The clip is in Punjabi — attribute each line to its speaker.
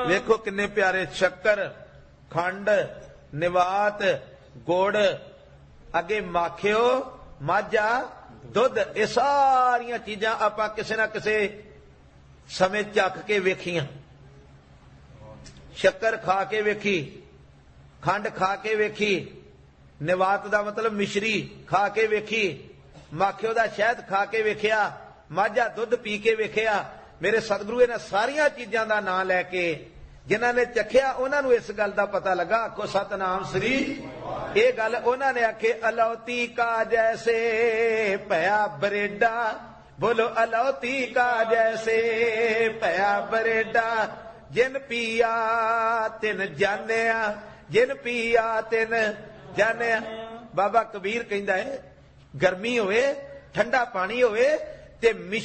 Speaker 1: ਵੇਖੋ ਕਿੰਨੇ ਪਿਆਰੇ, ਸ਼ੱਕਰ, ਖੰਡ, ਨਿਵਾਤ, ਗੁੜ, ਅੱਗੇ ਮਾਖਿਓ, ਮਾਝਾ, ਦੁੱਧ, ਇਹ ਸਾਰੀਆਂ ਚੀਜ਼ਾਂ ਆਪਾਂ ਕਿਸੇ ਨਾ ਕਿਸੇ ਸਮੇਂ ਚੱਖ ਕੇ ਵੇਖੀਆਂ। ਸ਼ੱਕਰ ਖਾ ਕੇ ਵੇਖੀ, ਖੰਡ ਖਾ ਕੇ ਵੇਖੀ, ਨਿਵਾਤ ਦਾ ਮਤਲਬ ਮਿਸ਼ਰੀ ਖਾ ਕੇ ਵੇਖੀ, ਮਾਖਿਓ ਦਾ ਸ਼ਹਿਦ ਖਾ ਕੇ ਵੇਖਿਆ, ਮਾਝਾ ਦੁੱਧ ਪੀ ਕੇ ਵੇਖਿਆ। ਮੇਰੇ ਸਤਿਗੁਰੂ ਇਹਨਾਂ ਸਾਰੀਆਂ ਚੀਜ਼ਾਂ ਦਾ ਨਾਂ ਲੈ ਕੇ ਜਿਨ੍ਹਾਂ ਨੇ ਚੱਖਿਆ ਉਹਨਾਂ ਨੂੰ ਇਸ ਗੱਲ ਦਾ ਪਤਾ ਲੱਗਾ। ਆਖੋ ਸਤਨਾਮ ਸ੍ਰੀ। ਇਹ ਗੱਲ ਉਹਨਾਂ ਨੇ ਆਖੇ, ਅਲੌਤੀ ਕਾ ਜੈਸੇ ਭਇਆ ਬਰੇਡਾ, ਬੋਲੋ ਅਲੌਤੀ ਕਾ ਜੈਸੇ ਭਇਆ ਬਰੇਡਾ, ਜਿਨ ਪੀਆ ਤਿਨ ਜਾਣਿਆ, ਜਿਨ ਪੀਆ ਤਿਨ ਜਾਣਿਆ। ਬਾਬਾ ਕਬੀਰ ਕਹਿੰਦਾ ਹੈ, ਗਰਮੀ ਹੋਵੇ, ਠੰਡਾ ਪਾਣੀ ਹੋਵੇ ਤੇ